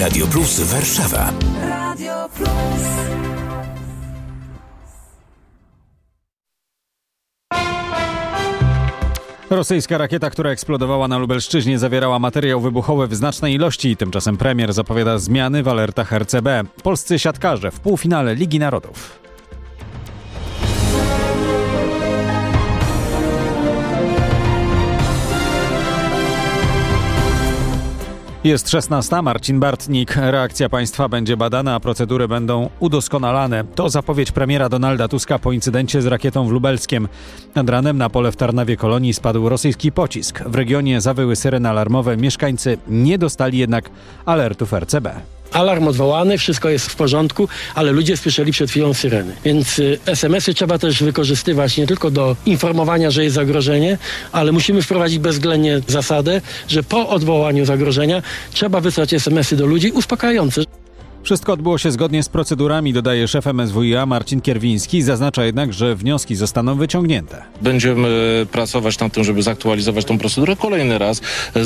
Radio Plus Warszawa. Radio Plus. Rosyjska rakieta, która eksplodowała na Lubelszczyźnie, zawierała materiał wybuchowy w znacznej ilości. Tymczasem premier zapowiada zmiany w alertach RCB. Polscy siatkarze w półfinale Ligi Narodów. Jest 16. Marcin Bartnik. Reakcja państwa będzie badana, a procedury będą udoskonalane. To zapowiedź premiera Donalda Tuska po incydencie z rakietą w Lubelskiem. Nad ranem na pole w Tarnawie Kolonii spadł rosyjski pocisk. W regionie zawyły syreny alarmowe. Mieszkańcy nie dostali jednak alertów RCB. Alarm odwołany, wszystko jest w porządku, ale ludzie słyszeli przed chwilą syreny. Więc SMS-y trzeba też wykorzystywać nie tylko do informowania, że jest zagrożenie, ale musimy wprowadzić bezwzględnie zasadę, że po odwołaniu zagrożenia trzeba wysłać SMS-y do ludzi uspokajające. Wszystko odbyło się zgodnie z procedurami, dodaje szef MSWiA Marcin Kierwiński. Zaznacza jednak, że wnioski zostaną wyciągnięte. Będziemy pracować nad tym, żeby zaktualizować tą procedurę kolejny raz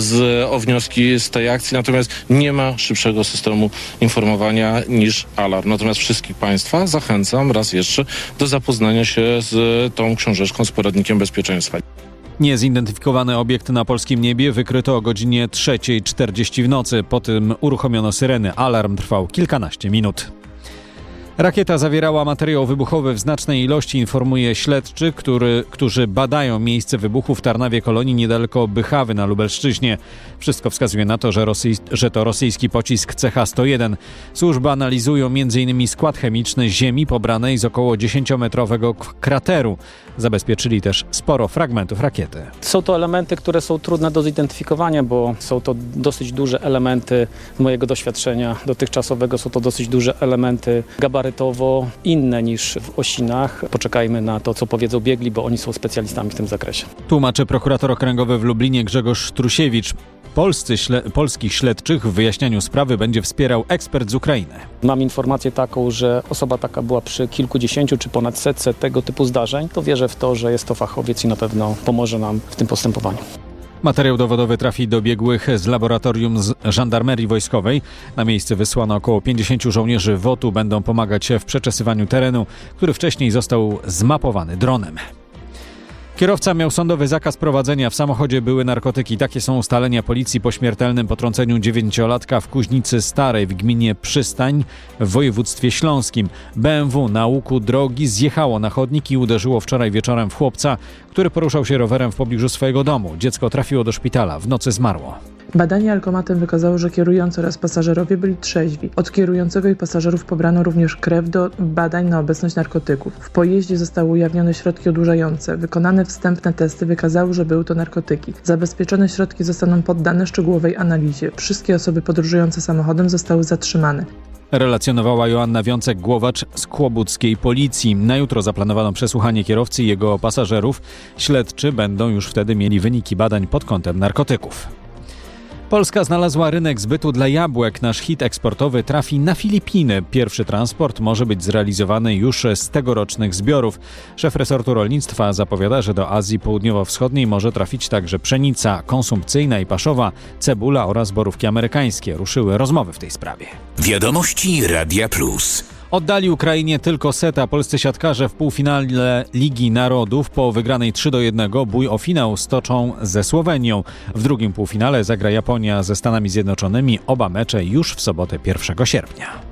o wnioski z tej akcji. Natomiast nie ma szybszego systemu informowania niż alarm. Natomiast wszystkich państwa zachęcam raz jeszcze do zapoznania się z tą książeczką, z poradnikiem bezpieczeństwa. Niezidentyfikowany obiekt na polskim niebie wykryto o godzinie 3:40 w nocy. Po tym uruchomiono syreny. Alarm trwał kilkanaście minut. Rakieta zawierała materiał wybuchowy w znacznej ilości, informuje śledczy, którzy badają miejsce wybuchu w Tarnawie Kolonii niedaleko Bychawy na Lubelszczyźnie. Wszystko wskazuje na to, że to rosyjski pocisk CH-101. Służby analizują m.in. skład chemiczny ziemi pobranej z około 10-metrowego krateru. Zabezpieczyli też sporo fragmentów rakiety. Są to elementy, które są trudne do zidentyfikowania, bo są to dosyć duże elementy z mojego doświadczenia dotychczasowego. Są to dosyć duże elementy gabarytowo inne niż w Osinach. Poczekajmy na to, co powiedzą biegli, bo oni są specjalistami w tym zakresie. Tłumaczy prokurator okręgowy w Lublinie Grzegorz Trusiewicz. Polskich śledczych w wyjaśnianiu sprawy będzie wspierał ekspert z Ukrainy. Mam informację taką, że osoba taka była przy kilkudziesięciu czy ponad setce tego typu zdarzeń. To wierzę w to, że jest to fachowiec i na pewno pomoże nam w tym postępowaniu. Materiał dowodowy trafi do biegłych z laboratorium z Żandarmerii Wojskowej. Na miejsce wysłano około 50 żołnierzy WOT-u. Będą pomagać w przeczesywaniu terenu, który wcześniej został zmapowany dronem. Kierowca miał sądowy zakaz prowadzenia. W samochodzie były narkotyki. Takie są ustalenia policji po śmiertelnym potrąceniu 9-latka w Kuźnicy Starej w gminie Przystań w województwie śląskim. BMW na łuku drogi zjechało na chodnik i uderzyło wczoraj wieczorem w chłopca, który poruszał się rowerem w pobliżu swojego domu. Dziecko trafiło do szpitala. W nocy zmarło. Badanie alkomatem wykazało, że kierujący oraz pasażerowie byli trzeźwi. Od kierującego i pasażerów pobrano również krew do badań na obecność narkotyków. W pojeździe zostały ujawnione środki odurzające. Wykonane wstępne testy wykazały, że były to narkotyki. Zabezpieczone środki zostaną poddane szczegółowej analizie. Wszystkie osoby podróżujące samochodem zostały zatrzymane. Relacjonowała Joanna Wiącek-Głowacz z kłobuckiej policji. Na jutro zaplanowano przesłuchanie kierowcy i jego pasażerów. Śledczy będą już wtedy mieli wyniki badań pod kątem narkotyków. Polska znalazła rynek zbytu dla jabłek. Nasz hit eksportowy trafi na Filipiny. Pierwszy transport może być zrealizowany już z tegorocznych zbiorów. Szef resortu rolnictwa zapowiada, że do Azji Południowo-Wschodniej może trafić także pszenica konsumpcyjna i paszowa, cebula oraz borówki amerykańskie. Ruszyły rozmowy w tej sprawie. Wiadomości Radia Plus. Oddali Ukrainie tylko set, a polscy siatkarze w półfinale Ligi Narodów po wygranej 3-1 bój o finał stoczą ze Słowenią. W drugim półfinale zagra Japonia ze Stanami Zjednoczonymi. Oba mecze już w sobotę 1 sierpnia.